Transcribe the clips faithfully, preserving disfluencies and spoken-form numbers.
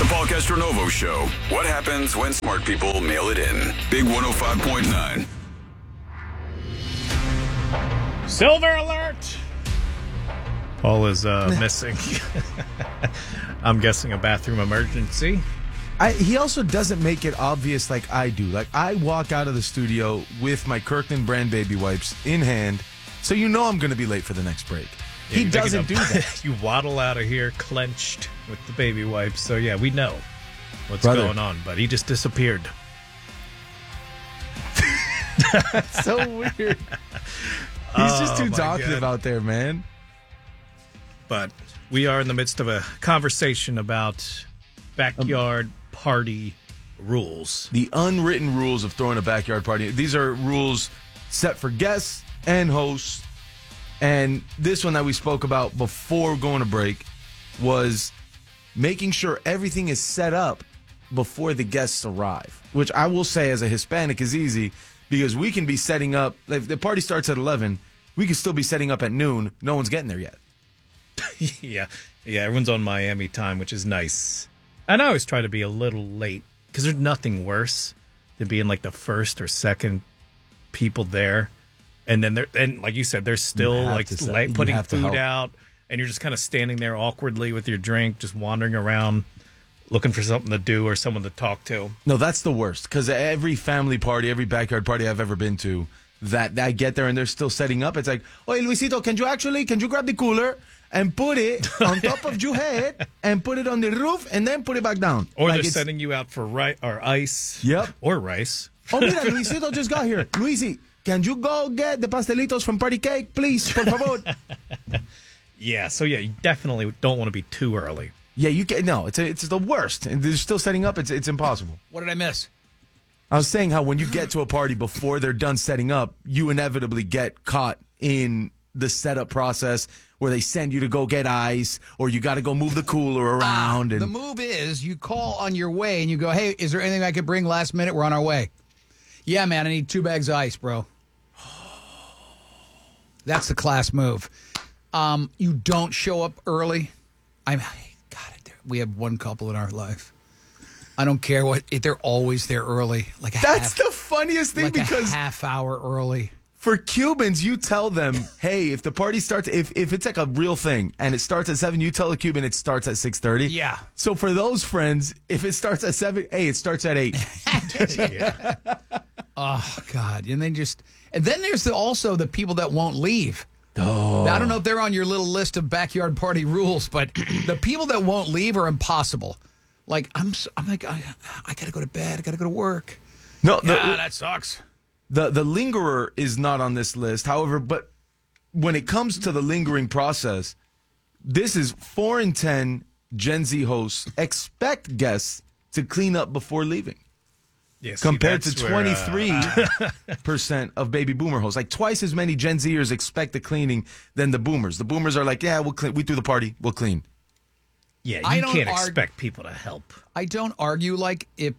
Paul Castronovo Show. What happens when smart people mail it in? Big one oh five point nine. Silver alert! Paul is uh, missing. I'm guessing a bathroom emergency. I, he also doesn't make it obvious like I do. Like, I walk out of the studio with my Kirkland brand baby wipes in hand, so you know I'm going to be late for the next break. Yeah, he doesn't do that. You waddle out of here clenched with the baby wipes. So, yeah, we know what's Brother. going on, but he just disappeared. That's so weird. He's just Oh, too my talkative God. out there, man. But we are in the midst of a conversation about backyard party rules. The unwritten rules of throwing a backyard party. These are rules set for guests and hosts. And this one that we spoke about before going to break was making sure everything is set up before the guests arrive, which I will say as a Hispanic is easy because we can be setting up. If the party starts at eleven, we can still be setting up at noon. No one's getting there yet. yeah. Yeah, everyone's on Miami time, which is nice. And I always try to be a little late because there's nothing worse than being like the first or second people there. And then they're, and like you said, they're still have like to set- late, you putting have to food help. out, and you're just kind of standing there awkwardly with your drink, just wandering around, looking for something to do or someone to talk to. No, that's the worst because every family party, every backyard party I've ever been to, that, that I get there and they're still setting up. It's like, "Oye, Luisito, can you actually, can you grab the cooler and put it on top of your head and put it on the roof and then put it back down?" Or Like they're it's- sending you out for ri- or ice. Yep. Or rice. Oh, mira, Luisito just got here. Luisi, can you go get the pastelitos from Party Cake, please, por favor? Yeah, so yeah, you definitely don't want to be too early. Yeah, you can. No, it's a, it's the worst. And they're still setting up. It's it's impossible. What did I miss? I was saying how when you get to a party before they're done setting up, you inevitably get caught in the setup process where they send you to go get ice or you got to go move the cooler around. and The move is you call on your way and you go, hey, is there anything I could bring last minute? We're on our way. Yeah, man, I need two bags of ice, bro. That's the class move. Um, you don't show up early. I'm, God, we have one couple in our life. I don't care what, they're always there early. Like a That's half, the funniest thing like because a half hour early. for Cubans, you tell them, hey, if the party starts, if, if it's like a real thing and it starts at seven, you tell a Cuban it starts at six thirty. Yeah. So for those friends, if it starts at seven, hey, it starts at eight. Yeah. Oh, God. And then just, and then there's the, also the people that won't leave. Oh. Now, I don't know if they're on your little list of backyard party rules, but the people that won't leave are impossible. Like, I'm so, I'm like, I, I got to go to bed. I got to go to work. No, the, Yeah, that sucks. the, the lingerer is not on this list. However, but when it comes to the lingering process, this is four in ten Gen Z hosts expect guests to clean up before leaving. Yeah, see, Compared to that's where, uh, twenty-three percent of baby boomer hosts. Like twice as many Gen Zers expect the cleaning than the boomers. The boomers are like, yeah, we'll clean. We do the party. We'll clean. yeah, I you don't can't arg- expect people to help. I don't argue like if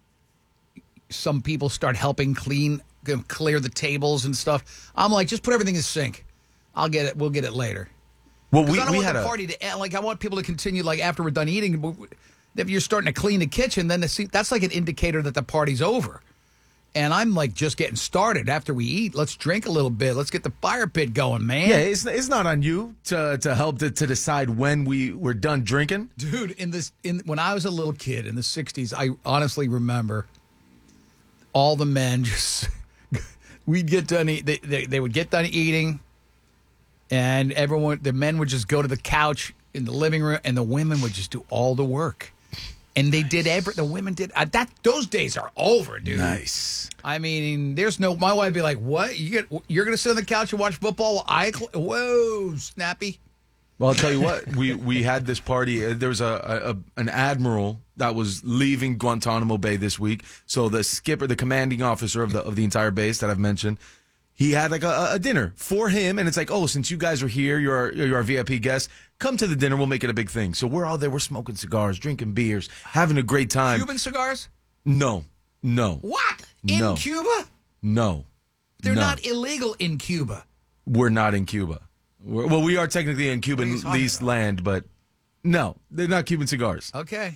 some people start helping clean, clear the tables and stuff. I'm like, just put everything in sync. I'll get it. We'll get it later. Well, 'Cause we, I don't we want had the a party to end. Like, I want people to continue, like, after we're done eating. If you're starting to clean the kitchen, then the, see, that's like an indicator that the party's over. And I'm like just getting started after we eat. Let's drink a little bit. Let's get the fire pit going, man. yeah. It's it's not on you to to help to, to decide when we we're done drinking. Dude, in this in when I was a little kid in the sixties, I honestly remember all the men just we'd get done eat, they, they they would get done eating and everyone the men would just go to the couch in the living room and the women would just do all the work. And they did every the women did uh, that those days are over, dude. Nice. I mean, there's no my wife would be like, "What? You get you're going to sit on the couch and watch football while I cl- whoa, snappy." Well, I'll tell you what. We we had this party. Uh, there was a, a an admiral that was leaving Guantanamo Bay this week. So the skipper, the commanding officer of the of the entire base that I've mentioned, he had like a, a dinner for him, and it's like, oh, since you guys are here, you're our, you're our V I P guests. Come to the dinner. We'll make it a big thing. So we're all there. We're smoking cigars, drinking beers, having a great time. Cuban cigars? No, no, What? In No. Cuba? no. They're no. not illegal in Cuba. We're not in Cuba. We're, well, we are technically in Cuban What are you talking leased about? land, but no, they're not Cuban cigars. Okay.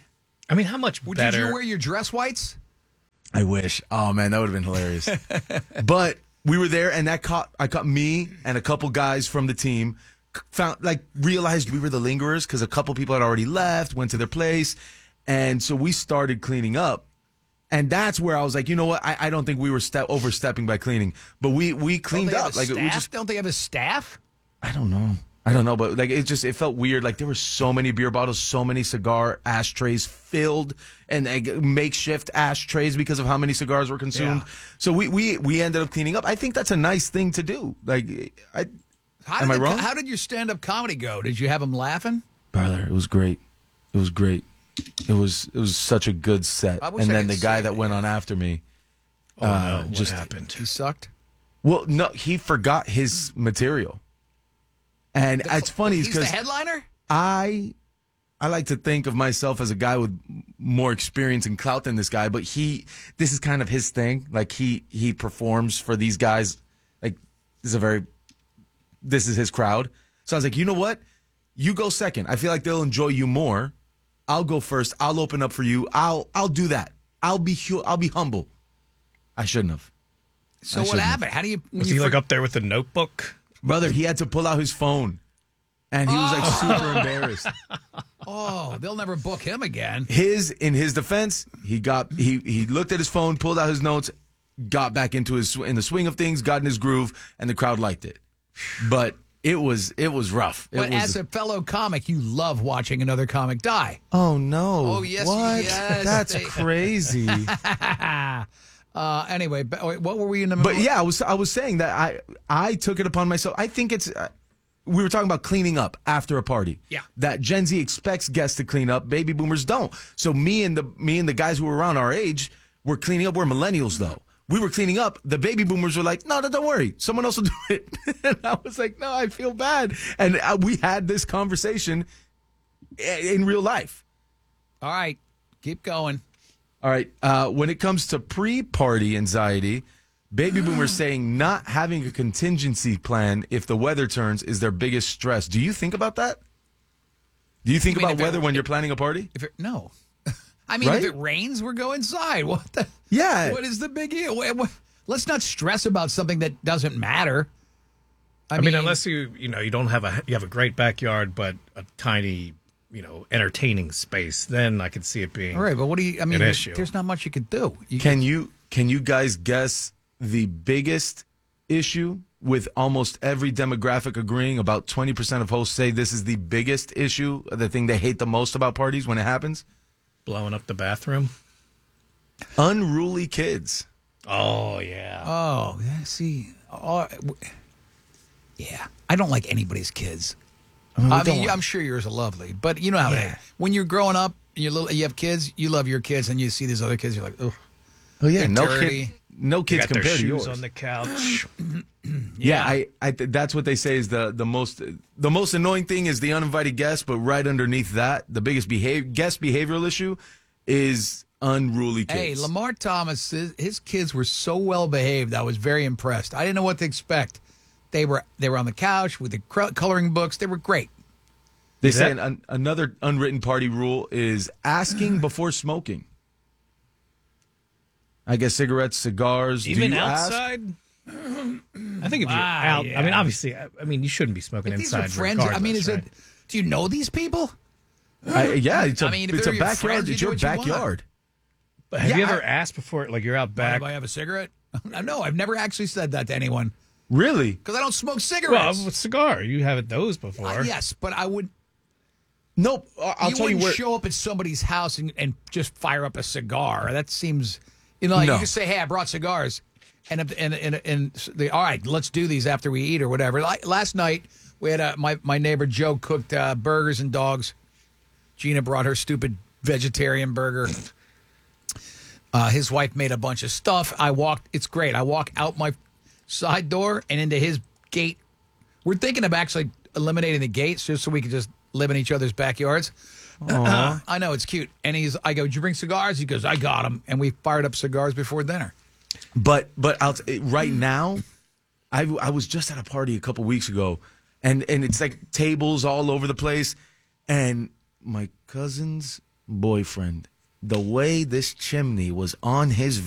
I mean, how much Well, better? Did you wear your dress whites? I wish. Oh man, that would have been hilarious. But we were there, and that caught. I caught me and a couple guys from the team. Found like realized we were the lingerers because a couple people had already left, went to their place, and so we started cleaning up. And that's where I was like, you know what? I, I don't think we were step, overstepping by cleaning, but we we cleaned Don't they up. have a Like staff? we just. Don't they have a staff? I don't know. I don't know, but like it just it felt weird. Like there were so many beer bottles, so many cigar ashtrays filled, and like, makeshift ashtrays because of how many cigars were consumed. Yeah. So we, we we ended up cleaning up. I think that's a nice thing to do. Like, I How am did I the- wrong? How did your stand-up comedy go? Did you have them laughing? Brother, it was great. It was great. It was it was such a good set. I wish And I then could the guy see that it. went on after me. oh, uh, no, what just- happened? He sucked. Well, no, he forgot his material. And it's funny He's the because headliner? I I like to think of myself as a guy with more experience and clout than this guy, but he this is kind of his thing. Like he he performs for these guys. Like this is a very this is his crowd. So I was like, you know what? You go second. I feel like they'll enjoy you more. I'll go first. I'll open up for you. I'll I'll do that. I'll be hu- I'll be humble. I shouldn't have. So I what shouldn't have. happened? How do you... when Was you he like for- up there with the notebook? Brother, he had to pull out his phone. And he was like super embarrassed. Oh, they'll never book him again. His in his defense, he got he he looked at his phone, pulled out his notes, got back into his in the swing of things, got in his groove, and the crowd liked it. But it was it was rough. It But was, as a fellow comic, you love watching another comic die. oh no! Oh, yes, what? yes, That's they- crazy. Uh, anyway, but wait, what were we in the But middle? yeah, I was I was saying that I I took it upon myself. I think it's uh, we were talking about cleaning up after a party. Yeah. That Gen Z expects guests to clean up. Baby boomers don't. So me and the me and the guys who were around our age were cleaning up. We're millennials though. We were cleaning up. The baby boomers were like, no, no, don't worry. Someone else will do it. And I was like, no, I feel bad. And uh, we had this conversation i- in real life. All right, keep going. All right. Uh, when it comes to pre-party anxiety, baby boomers saying not having a contingency plan if the weather turns is their biggest stress. Do you think about that? Do you think You mean about if it- weather when you're planning a party? If it, no, I mean, Right? if it rains, we're going inside. What the? Yeah. What is the big deal? What- what- Let's not stress about something that doesn't matter. I mean, unless you you know you don't have a you have a great backyard but a tiny you know entertaining space, then I could see it being all right, but what do you? I mean, an there- issue. there's not much you could do. You Can you can you guys guess the biggest issue with almost every demographic agreeing? About twenty percent of hosts say this is the biggest issue, the thing they hate the most about parties when it happens? blowing up the bathroom. Unruly kids. Oh yeah. Oh, yeah, see, oh, w- yeah, I don't like anybody's kids. I mean, we I don't mean, want- I'm sure yours are lovely, but you know how it Yeah. is. When you're growing up, and you're little, you have kids, you love your kids, and you see these other kids, you're like, oh, Oh yeah, They're no dirty. kid, no kids Got their compared to shoes yours. on the couch. Yeah, I, I th- that's what they say is the the most the most annoying thing is the uninvited guest, but right underneath that, the biggest behave guest behavioral issue is unruly kids. hey, Lamar Thomas, his, his kids were so well behaved. I was very impressed. I didn't know what to expect. They were they were on the couch with the cr- coloring books. They were great. They Is say that- an, another unwritten party rule is asking before smoking. I guess cigarettes, cigars. do Even you ask? outside. I think if you're Wow, out, yeah. I mean, obviously, I, I mean, you shouldn't be smoking If these inside. are friends. I mean, regardless, is right? it? Do you know these people? I, yeah, it's a, I mean, if it's they're a your backyard. friends, you It's do your what you want. backyard. But have Yeah, you ever I- asked before, like you're out back? Do I have a cigarette? No, I've never actually said that to anyone Really? because I don't smoke Well, cigarettes. with cigar, you haven't those before. Uh, yes, but I would. Nope. I- I'll you tell you wouldn't where. show up at somebody's house and, and just fire up a cigar. That seems, you know, like No. you just say, "Hey, I brought cigars," and if- and and and they, all right, let's do these after we eat or whatever. Like, last night we had a, my my neighbor Joe cooked uh, burgers and dogs. Gina brought her stupid vegetarian burger. Uh, his wife made a bunch of stuff. I walked. It's great. I walk out my side door and into his gate. We're thinking of actually eliminating the gates just so we can just live in each other's backyards. I know it's cute. And he's. I go, "Did you bring cigars?" He goes, "I got them." And we fired up cigars before dinner. But but I'll t- right now, I I was just at a party a couple weeks ago, and and it's like tables all over the place, and my cousin's boyfriend the way this chimney was on his